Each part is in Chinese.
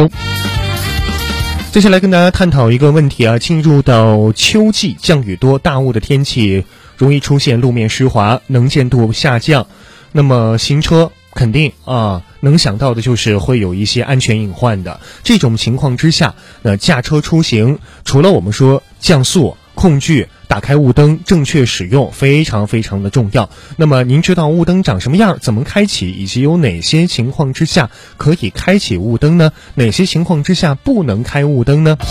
接下来跟大家探讨一个问题啊，进入到秋季，降雨多、大雾的天气，容易出现路面湿滑、能见度下降，那么行车肯定能想到的就是会有一些安全隐患的。这种情况之下，驾车出行除了我们说降速、控距、打开雾灯正确使用非常非常的重要。那么您知道雾灯长什么样，怎么开启，以及有哪些情况之下可以开启雾灯呢？哪些情况之下不能开雾灯呢？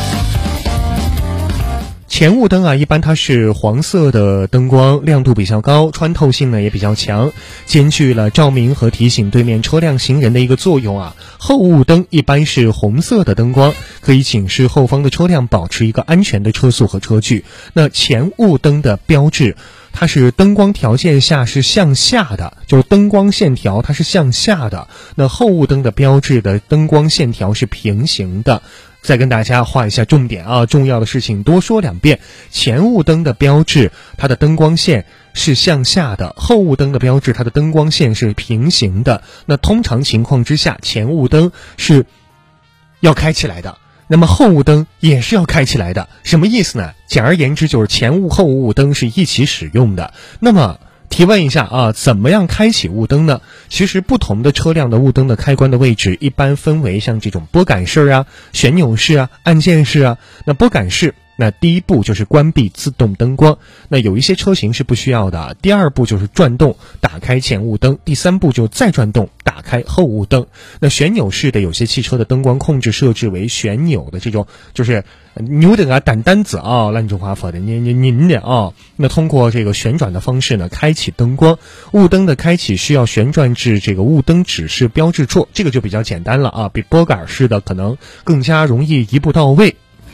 前雾灯一般它是黄色的灯光，亮度比较高，穿透性呢也比较强，兼具了照明和提醒对面车辆行人的一个作用啊。后雾灯一般是红色的灯光，可以警示后方的车辆保持一个安全的车速和车距。那前雾灯的标志，它是灯光条件下是向下的，就是灯光线条它是向下的。那后雾灯的标志的灯光线条是平行的。再跟大家画一下重点啊，重要的事情多说2遍。前雾灯的标志，它的灯光线是向下的；后雾灯的标志，它的灯光线是平行的。那通常情况之下，前雾灯是要开起来的，那么后雾灯也是要开起来的。什么意思呢？简而言之，就是前雾后雾灯是一起使用的。那么提问一下怎么样开启雾灯呢？其实不同的车辆的雾灯的开关的位置一般分为像这种拨杆式旋钮式按键式那拨杆式，那第一步就是关闭自动灯光，那有一些车型是不需要的。第二步就是转动打开前雾灯，第三步就再转动打开后雾灯。那旋钮式的有些汽车的灯光控制设置为旋钮的这种，就是扭的单单子烂中华佛的您的那通过这个旋转的方式呢，开启灯光。雾灯的开启需要旋转至这个雾灯指示标志处，这个就比较简单了比拨杆式的可能更加容易一步到位。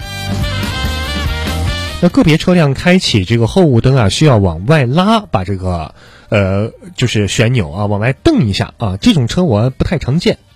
那个别车辆开启这个后雾灯需要往外拉，把这个就是旋钮往外蹬一下这种车我不太常见。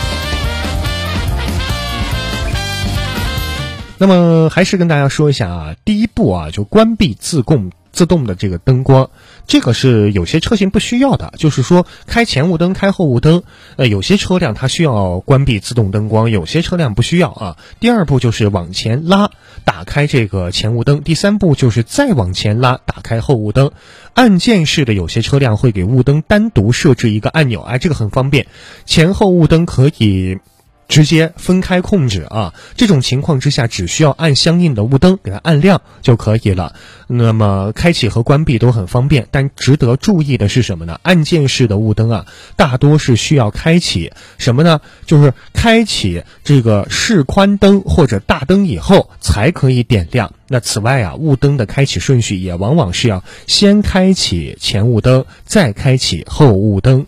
那么还是跟大家说一下第一步就关闭自动的这个灯光，这个是有些车型不需要的，就是说开前雾灯开后雾灯，有些车辆它需要关闭自动灯光，有些车辆不需要第二步就是往前拉打开这个前雾灯，第三步就是再往前拉打开后雾灯。按键式的有些车辆会给雾灯单独设置一个按钮这个很方便，前后雾灯可以直接分开控制这种情况之下只需要按相应的雾灯给它按亮就可以了。那么开启和关闭都很方便，但值得注意的是什么呢？按键式的雾灯大多是需要开启什么呢？就是开启这个示宽灯或者大灯以后才可以点亮。那此外雾灯的开启顺序也往往是要先开启前雾灯，再开启后雾灯。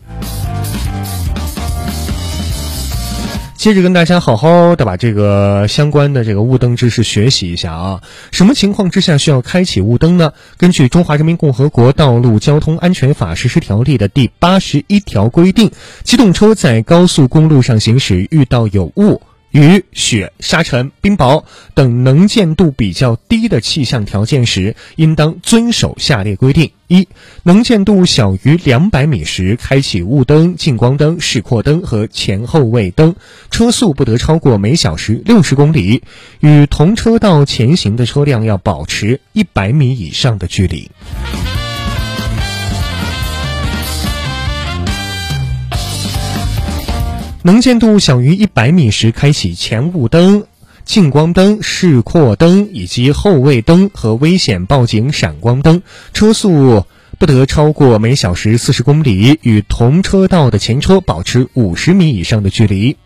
接着跟大家好好的把这个相关的这个雾灯知识学习一下什么情况之下需要开启雾灯呢？根据《中华人民共和国道路交通安全法实施条例》的第81条规定，机动车在高速公路上行驶遇到有雾、雨、雪、沙尘、冰雹等能见度比较低的气象条件时，应当遵守下列规定：一、能见度小于200米时，开启雾灯、近光灯、示廓灯和前后位灯，车速不得超过每小时60公里，与同车道前行的车辆要保持100米以上的距离。能见度小于100米时，开启前雾灯、近光灯、示廓灯以及后位灯和危险报警闪光灯，车速不得超过每小时40公里，与同车道的前车保持50米以上的距离。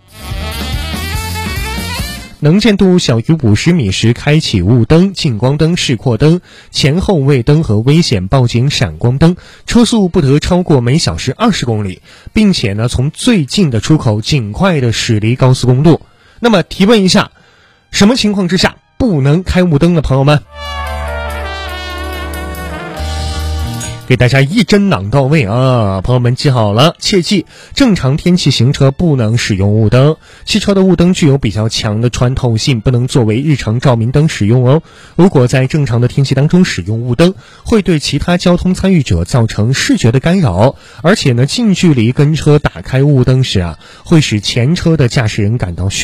能见度小于50米时，开启雾灯、近光灯、示廓灯、前后位灯和危险报警闪光灯，车速不得超过每小时20公里，并且从最近的出口尽快的驶离高速公路。那么提问一下，什么情况之下不能开雾灯的朋友们？给大家一针囊到位朋友们记好了，切记正常天气行车不能使用雾灯，汽车的雾灯具有比较强的穿透性，不能作为日常照明灯使用如果在正常的天气当中使用雾灯，会对其他交通参与者造成视觉的干扰，而且近距离跟车打开雾灯时会使前车的驾驶人感到